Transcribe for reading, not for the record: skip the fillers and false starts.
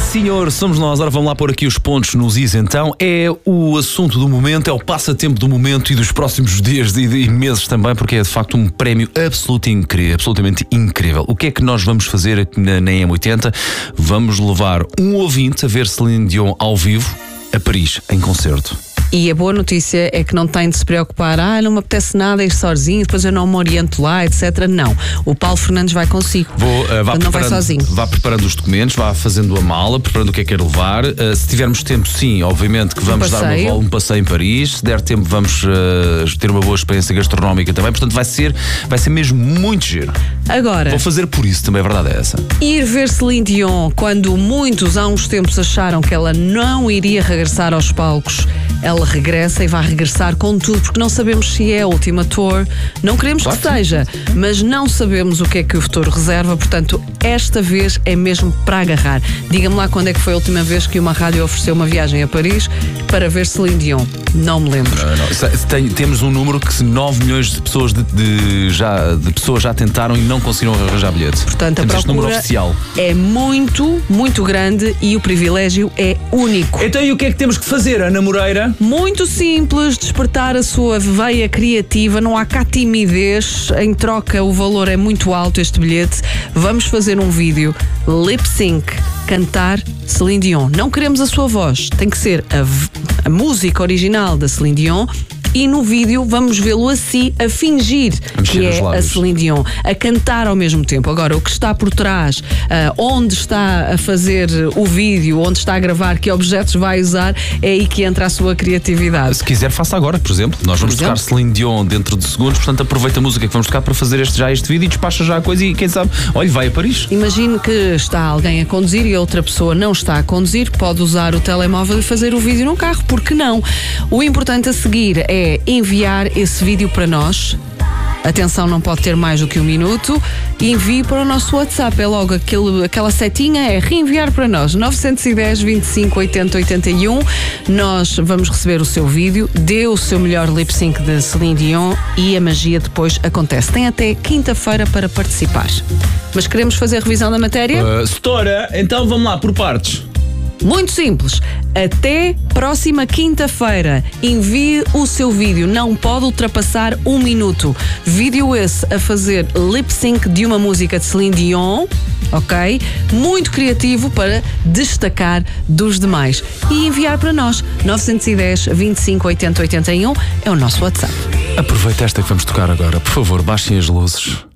senhor, somos nós. Ora, vamos lá pôr aqui os pontos nos is então. É o assunto do momento, é o passatempo do momento e dos próximos dias e meses também, porque é de facto um prémio absolutamente incrível. O que é que nós vamos fazer aqui na M80? Vamos levar um ouvinte a ver Celine Dion ao vivo a Paris, em concerto. E a boa notícia é que não tem de se preocupar, não me apetece nada ir sozinho, depois eu não me oriento lá, etc. Não, o Paulo Fernandes vai consigo. Não vai sozinho. Vá preparando os documentos, vá fazendo a mala, preparando o que é que quer levar. Se tivermos tempo, sim, obviamente que vamos dar um passeio em Paris. Se der tempo, vamos ter uma boa experiência gastronómica também. Portanto, vai ser mesmo muito giro. Agora, vou fazer por isso, também a verdade é essa. Ir ver Celine Dion, quando muitos há uns tempos acharam que ela não iria regressar aos palcos, ela regressa e vai regressar com tudo, porque não sabemos se é a última tour, não queremos que seja, mas não sabemos o que é que o futuro reserva, portanto, esta vez é mesmo para agarrar. Diga-me lá quando é que foi a última vez que uma rádio ofereceu uma viagem a Paris para ver Celine Dion. Não me lembro. Temos um número que 9 milhões de pessoas de pessoas já tentaram e não conseguiram arranjar bilhete. Portanto, temos a este número procura oficial. É muito, muito grande e o privilégio é único. Então, e o que é que temos que fazer, Ana Moreira? Muito simples, despertar a sua veia criativa, não há cá timidez, em troca o valor é muito alto, este bilhete. Vamos fazer um vídeo lip sync, cantar Celine Dion. Não queremos a sua voz, tem que ser a música original da Celine Dion. E no vídeo vamos vê-lo assim, a fingir que é a Celine Dion, a cantar ao mesmo tempo. Agora, o que está por trás, onde está a fazer o vídeo, onde está a gravar, que objetos vai usar, é aí que entra a sua criatividade. Se quiser, faça agora, por exemplo. Nós vamos tocar Celine Dion dentro de segundos, portanto aproveita a música que vamos tocar para fazer este vídeo e despacha já a coisa e quem sabe, olha, vai a Paris. Imagine que está alguém a conduzir e a outra pessoa não está a conduzir, pode usar o telemóvel e fazer o vídeo no carro, porque não? O importante a seguir é enviar esse vídeo para nós. Atenção, não pode ter mais do que 1 minuto. E envie para o nosso WhatsApp. É logo aquela setinha, é reenviar para nós. 910 25 80 81. Nós vamos receber o seu vídeo. Dê o seu melhor lip sync de Celine Dion e a magia depois acontece. Tem até quinta-feira para participar. Mas queremos fazer revisão da matéria? Setora, então vamos lá, por partes. Muito simples. Até próxima quinta-feira envie o seu vídeo. Não pode ultrapassar 1 minuto. Vídeo esse a fazer lip sync de uma música de Celine Dion, ok? Muito criativo para destacar dos demais. E enviar para nós. 910 25 80 81 é o nosso WhatsApp. Aproveita esta que vamos tocar agora. Por favor, baixem as luzes.